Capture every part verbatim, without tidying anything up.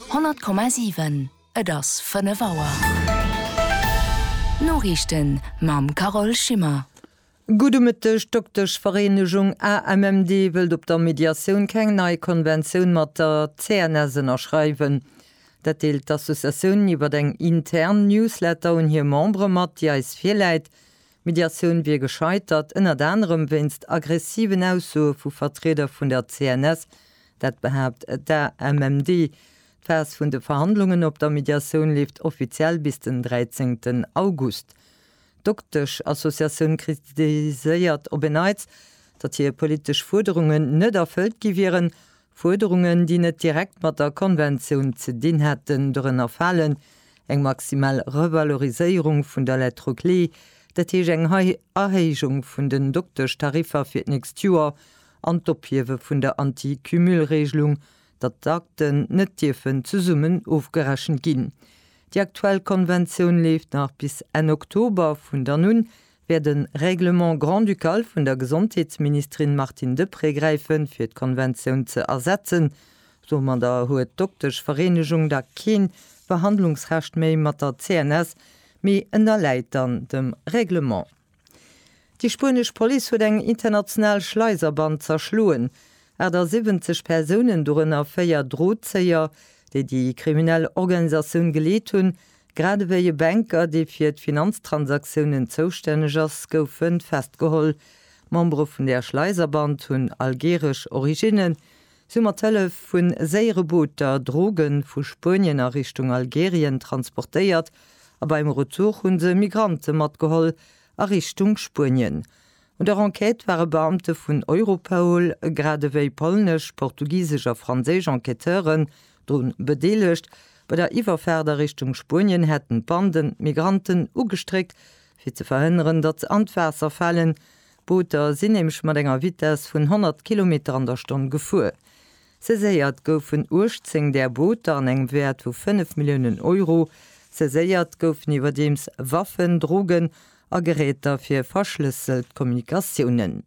hundert Komma sieben et ass fënne Waer. Norrichten mam Carol Schimmer. Gudemettech Doktorsch Vereinigung A M M D wëlt op der Mediatioun keng nei Konventionun mat der C N S erschreiwen. Dat deelt d'Assoziatioun iwwer eng intern Newsletter un hir Membre mat Di eis firläit. Mediatioun wie gescheitert ënner anderem winst aggressiven Ausso vu Vertreter vun der C N S, dat behabt der M M D. Vers vun de Verhandlungen op der Mediatioun lief offiziell bis den dreizehnten August. Doktorsch Assoziatioun kritiséiert op beneiz, dat hier politisch Forderungen net erfüllt giwieren, Forderungen, die net direkt mat der Konvention ze dien hätten doren erfallen, eng maximal Revalorisierung vun der Lettroklee, dat hi eng Erheigung vun den Doktorstarifer fir nächst Joer, an d'Opiewe vun der Antikümulregelung, dat Dakten net Tiefen zu summen aufgeraschen ginn. Die aktuelle Konvention lebt nach bis Ende Oktober vun der nun werden Reglement Grand Ducal vun der Gesundheitsministerin Martin Depré greifen fir d' Konvention ze ersetzen, so man der hohe Doktorsch Vereinigung der kein Verhandlungsrecht méi mat der C N S méi ënnerleitern dem Reglement. Die Spanisch Police huet eng international Schleiserband zerschluen. Er der siebzig Personen durennner féier Drohzeier, die die kriminelle Organisation geleet hun, gerade welche Banker, die fir d Finanztransaktionen zoustänneg ass goufen festgeholl. Membre vun der Schleiserband hunn algerisch Originen, Summertelle vun Seireboter Drogen vu Spanien a Richtung Algerien transportéiert, a beim Retour hunn se Migrante mat geholl a Richtung Spanien. Und der Enquete waren Beamte vun Europol, gerade wéi polnesch, portugiesischer Franzisch Enqueteuren dun bedeelecht, bei der Iwerfäder Richtung Spanien hätten Banden Migranten ugestrickt, fir ze verhindern, dat ze Antwerser fallen, Booter sinn emch mat enger Wites vun hundert Kilometer an der Stunde gefu. Se séiert goufen Urzing der Booter an eng Wert vu fünf Millionen Euro, se séiert goufen iwwerdeems Waffen, Drogen, a Geräter fir verschlüsselt Kommunikationen.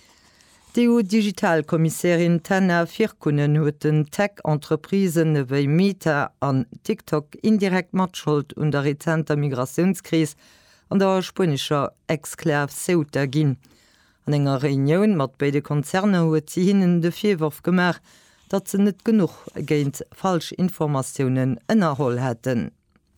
Die E U-Digitalkommissarin Tanner Virkunen huet den Tech-Entreprisen ewéi Meta an TikTok indirekt matschuld und der rezenter Migrationskris an der spanischer Exklave Ceuta ginn. An enger Reunion mat beide Konzerne huet sie hinnen de Vierwurf gemach, dat ze net genug géint Falschinformationen ënnerholl hätten.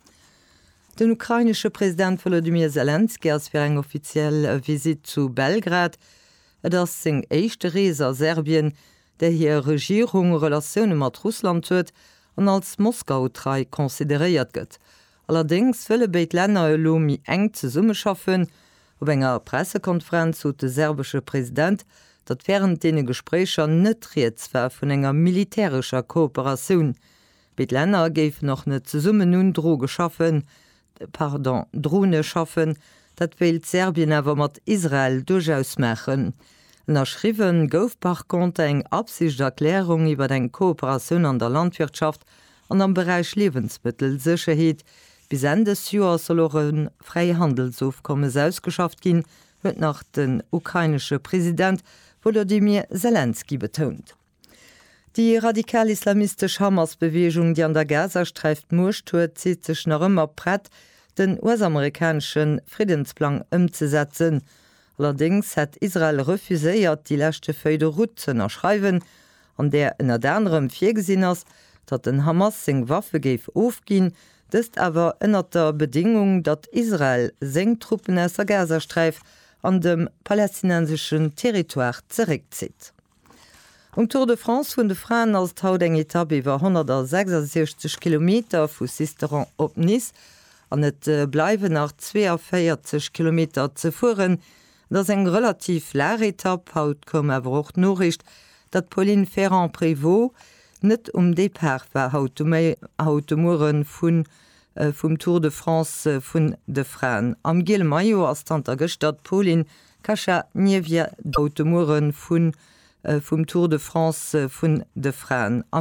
Den ukrainische Präsident Volodymyr Zelensky ass fir eng offiziell Visit zu Belgrad, et ass seg éichte Reeser Serbien, der hier Regierung Relationune mat Russland huet an als Moskau-Trei konsideréiert gëtt. Allerdings wëlle beit Länner lomi eng ze summe schaffen, op enger Pressekonferenz zu de serbsche Präsident, dat während dee Gesprächer net Reetswer vun enger militärischer Kooperation. Beit Länner géif noch net ze summe nun dro geschaffen, pardon, Drone schaffen, dat will Serbien awer mat Israel durchaus machen. Erschriven gouf par kont eng Absichtserklärung iwwer eng Kooperationun an der Landwirtschaft an am Bereich Lebensmittelsicherheet. Bis Ende des Joers soll een Freihandelsofkommes ausgeschafft gin, huet nach den ukrainische Präsident Volodymyr Zelensky betont. Die radikal-islamistisch Hamas-Bewegung, die an der Gaza streift Murcht huet, zieht sech noch immer brett, den U S-amerikanischen Friedensplan umzusetzen. Allerdings hat Israel refuséiert, die letzte Feuille de route zu erschreiben, an der in der anderem vier gesehen ist, dass den Hamas sing Waffe geif aufgehen, das ist aber in der Bedingung, dass Israel sing Truppen aus der Gazastreif an dem palästinensischen Territoire zurückzieht. Um Tour de France vun de Frauen als haut eng Etappe iwwer hundertsechsundsechzig Kilometer vu Sisteron op Nice, an net äh, bleiwe nach zweiundvierzig Kilometer ze fuhren, dats eng relativ leer Etappe haut kom awer och Norricht, dat Pauline Ferrand-Prévot net um Depart war haut Automoren vun äh, vum Tour de France äh, vun de Frauen. Am Gil Mayo as Tanter gestat Pauline Kacha Nievia d'Automoren vun äh, vum Tour de France äh, vun de Frauen.